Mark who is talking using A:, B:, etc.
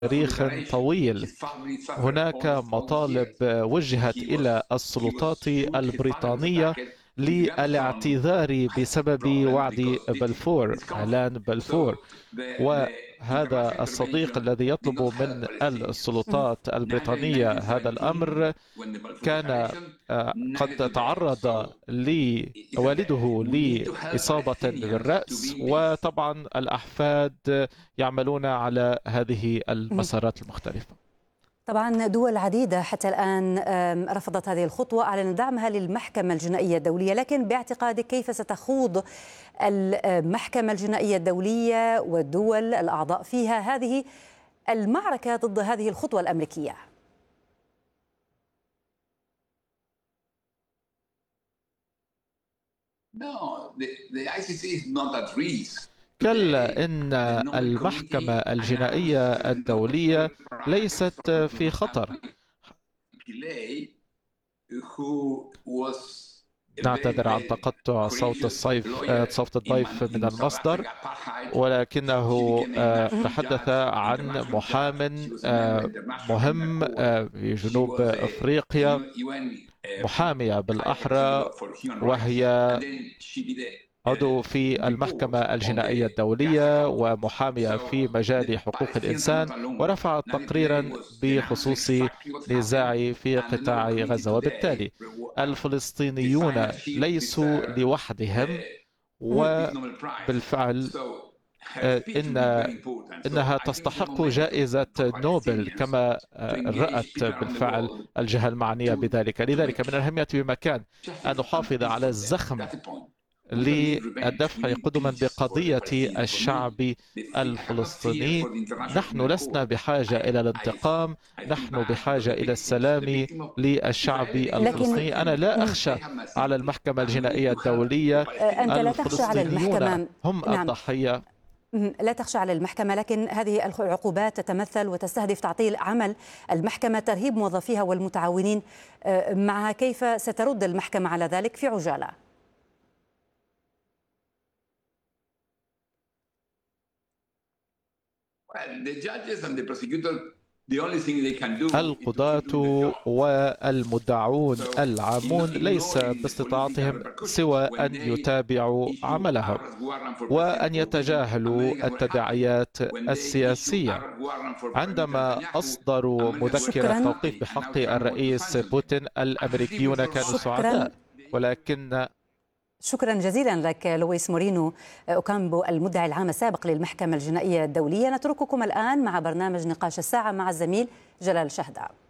A: تاريخ طويل. هناك مطالب وجهت إلى السلطات البريطانية للاعتذار بسبب وعد بلفور، إعلان بلفور. وهذا الصديق الذي يطلب من السلطات البريطانية هذا الأمر كان قد تعرض والده لإصابة بالرأس، وطبعا الأحفاد يعملون على هذه المسارات المختلفة.
B: طبعا دول عديدة حتى الآن رفضت هذه الخطوة، أعلن دعمها للمحكمة الجنائية الدولية، لكن باعتقادك كيف ستخوض المحكمة الجنائية الدولية والدول الأعضاء فيها هذه المعركة ضد هذه الخطوة الأمريكية؟
A: كلا، إن المحكمة الجنائية الدولية ليست في خطر. نعتذر عن تقطع صوت الضيف من المصدر، ولكنه تحدث عن محام مهم في جنوب أفريقيا، محامية بالأحرى، وهي عضو في المحكمة الجنائية الدولية ومحامية في مجال حقوق الإنسان، ورفعت تقريرا بخصوص نزاع في قطاع غزة. وبالتالي الفلسطينيون ليسوا لوحدهم، وبالفعل إنها تستحق جائزة نوبل كما رأت بالفعل الجهة المعنية بذلك. لذلك من الأهمية بمكان أن نحافظ على الزخم للدفع قدما بقضية الشعب الفلسطيني. نحن لسنا بحاجة إلى الانتقام، نحن بحاجة إلى السلام للشعب الفلسطيني. أنا لا أخشى على المحكمة الجنائية الدولية.
B: أنت لا تخشى على المحكمة،
A: هم الضحية.
B: لا تخشى على المحكمة، لكن هذه العقوبات تتمثل وتستهدف تعطيل عمل المحكمة، ترهيب موظفيها والمتعاونين معها. كيف سترد المحكمة على ذلك في عجالة؟
A: القضاة والمدعون العامون ليس باستطاعتهم سوى أن يتابعوا عملهم وأن يتجاهلوا التداعيات السياسية. عندما أصدروا مذكرة توقيف بحق الرئيس بوتين، الأمريكيون كانوا سعداء، ولكن
B: شكرا جزيلا لك لويس مورينو أوكامبو، المدعي العام السابق للمحكمة الجنائية الدولية. نترككم الآن مع برنامج نقاش الساعة مع الزميل جلال شهداء.